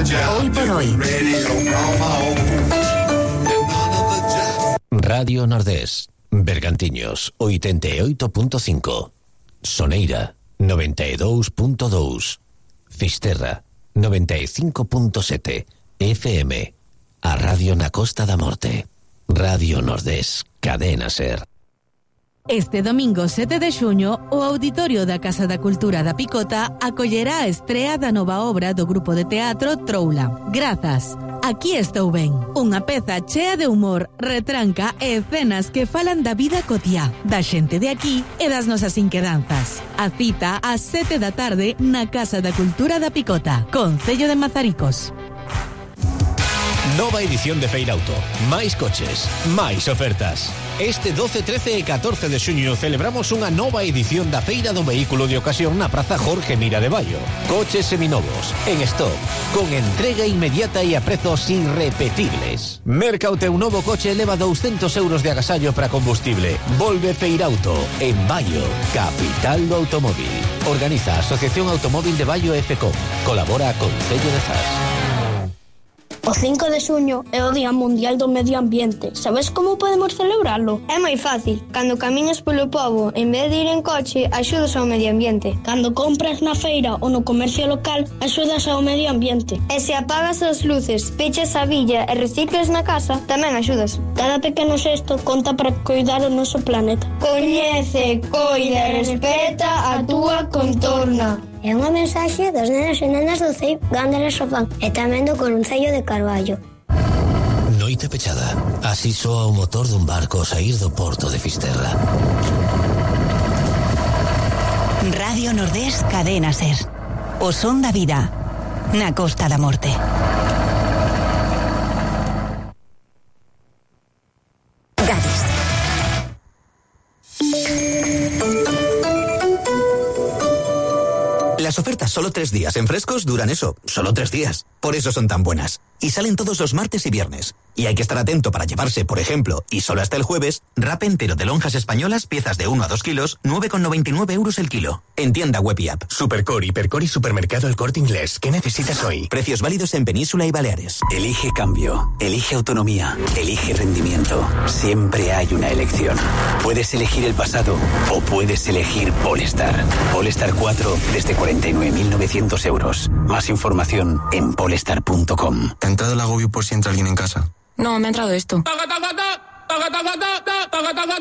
Hoy por hoy. Radio Nordés, Bergantiños, 88.5, Soneira, 92.2, Fisterra, 95.7, FM, a Radio na Costa da Morte. Radio Nordés, Cadena Ser. Este domingo 7 de xuño, o Auditorio da Casa da Cultura da Picota acollerá a estrea da nova obra do grupo de teatro Troula. Grazas. Aquí estou ben. Unha peza chea de humor, retranca e escenas que falan da vida cotiá, da xente de aquí e das nosas inquedanzas. A cita ás 7 da tarde na Casa da Cultura da Picota, Concello de Mazaricos. Nova edición de Feirauto. Máis coches, máis ofertas. Este 12, 13 e 14 de xuño celebramos unha nova edición da Feira do Vehículo de Ocasión na Praza Jorge Mira de Baio. Coches seminovos, en stock, con entrega inmediata e a prezos irrepetibles. Merca o teu novo coche e leva 200 euros de agasallo para combustible. Volve Feirauto, en Baio, capital do automóvil. Organiza a Asociación Automóvil de Baio FECOM. Colabora a Concello de Zas. O 5 de xuño é o Día Mundial do Medio Ambiente. Sabes como podemos celebrarlo? É moi fácil. Cando camiñas polo pobo, en vez de ir en coche, axudas ao medio ambiente. Cando compras na feira ou no comercio local, axudas ao medio ambiente. E se apagas as luces, pechas a villa e reciclas na casa, tamén axudas. Cada pequeno xesto conta para coidar o noso planeta. Coñece, coida e respeta a túa contorna. É unha mensaxe dos nenos e nenas do CEIP Gándaras Sofán e tamén do Concello de Carballo. Noite pechada. Así soa o motor dun barco ao saír do porto de Fisterra. Radio Nordés, Cadena Ser. O son da vida, na Costa da Morte. Gadis. Las ofertas solo 3 días en Frescos duran eso, solo 3 días. Por eso son tan buenas. Y salen todos los martes y viernes. Y hay que estar atento para llevarse, por ejemplo, y solo hasta el jueves, wrap entero de lonjas españolas, piezas de 1 a 2 kilos, 9,99 euros el kilo. En tienda web y app. Supercore, Hipercore y Supermercado El Corte Inglés. ¿Qué necesitas hoy? Precios válidos en Península y Baleares. Elige cambio, elige autonomía, elige rendimiento. Siempre hay una elección. Puedes elegir el pasado o puedes elegir Polestar. Polestar 4 desde 49.900 euros. Más información en polestar.com. ¿Te ha entrado el agobio por si entra alguien en casa? No, me ha entrado esto.